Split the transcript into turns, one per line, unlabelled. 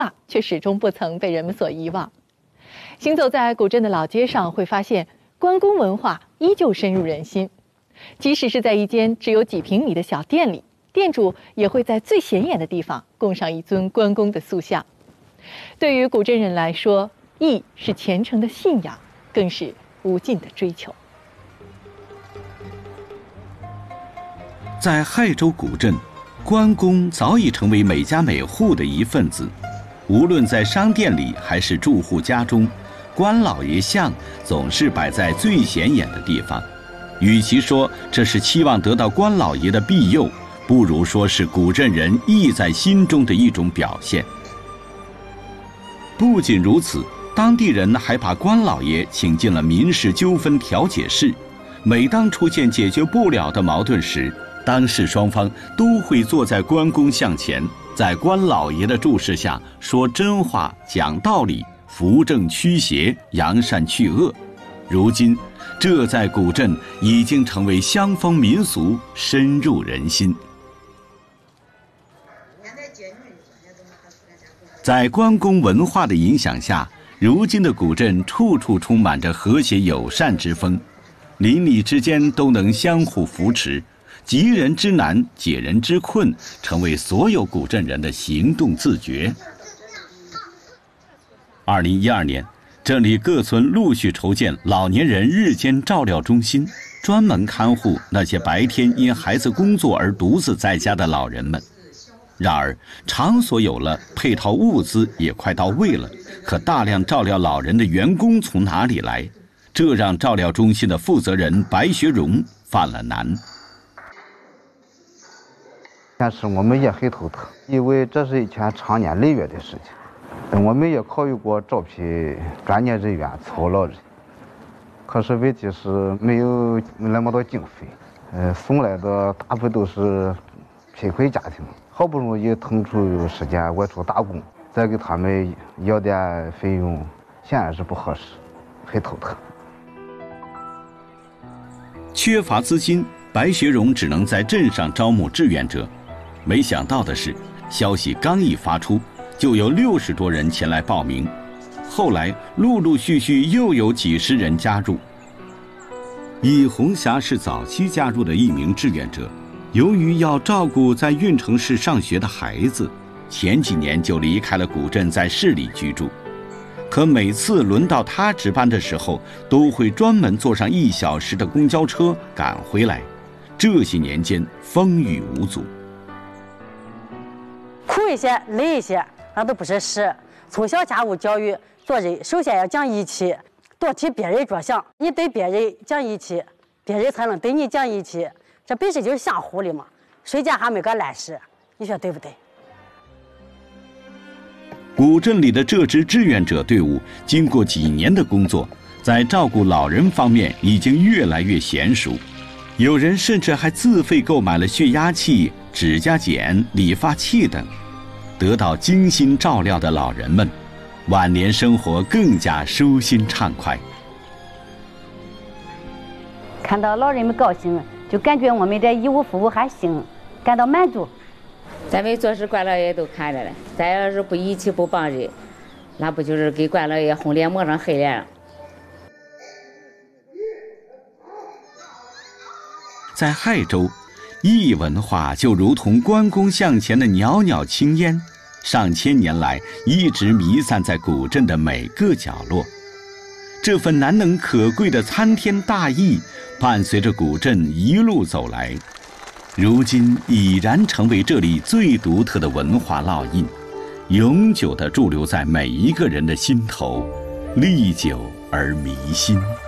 却始终不曾被人们所遗忘。行走在古镇的老街上，会发现关公文化依旧深入人心。即使是在一间只有几平米的小店里，店主也会在最显眼的地方供上一尊关公的塑像。对于古镇人来说，义是虔诚的信仰，更是无尽的追求。
在亥州古镇，关公早已成为每家每户的一份子。无论在商店里还是住户家中，关老爷像总是摆在最显眼的地方。与其说这是期望得到关老爷的庇佑，不如说是古镇人义在心中的一种表现。不仅如此，当地人还把关老爷请进了民事纠纷调解室。每当出现解决不了的矛盾时，当事双方都会坐在关公像前，在关老爷的注视下说真话、讲道理，扶正驱邪，扬善去恶。如今，这在古镇已经成为乡风民俗，深入人心。在关公文化的影响下，如今的古镇处处充满着和谐友善之风，邻里之间都能相互扶持，急人之难，解人之困，成为所有古镇人的行动自觉。2012年，这里各村陆续筹建老年人日间照料中心，专门看护那些白天因孩子工作而独自在家的老人们。然而，场所有了，配套物资也快到位了，可大量照料老人的员工从哪里来？这让照料中心的负责人白学荣犯了难。
但是我们也很头疼，因为这是一件长年累月的事情。我们也考虑过招聘专业人员操劳人，可是问题是没有那么多经费，送来的大部分都是贫困家庭，好不容易腾出时间外出打工，再给他们要点费用，显然是不合适，很头疼。
缺乏资金，白学荣只能在镇上招募志愿者。没想到的是，消息刚一发出，就有60多人前来报名。后来陆陆续续又有几十人加入。尹红霞是早期加入的一名志愿者，由于要照顾在运城市上学的孩子，前几年就离开了古镇，在市里居住。可每次轮到他值班的时候，都会专门坐上1小时的公交车赶回来。这些年间风雨无阻，
苦一些累一些那都不是事。从小家务教育做人，首先要讲义气，多替别人着想。你对别人讲义气，别人才能对你讲义气，这本身就是相互的嘛。谁家还没个烂事，你说对不对？
古镇里的这支志愿者队伍经过几年的工作，在照顾老人方面已经越来越娴熟。有人甚至还自费购买了血压器、指甲剪、理发器等。得到精心照料的老人们，晚年生活更加舒心畅快。
看到老人们高兴，就感觉我们的义务服务还行，感到满足。
咱们做事关老爷都看着了，咱要是不义气不帮人，那不就是给关老爷红脸抹上黑脸了？
在亥州，义文化就如同关公像前的袅袅青烟，上千年来一直弥散在古镇的每个角落。这份难能可贵的参天大义，伴随着古镇一路走来，如今已然成为这里最独特的文化烙印，永久地驻留在每一个人的心头，历久而弥新。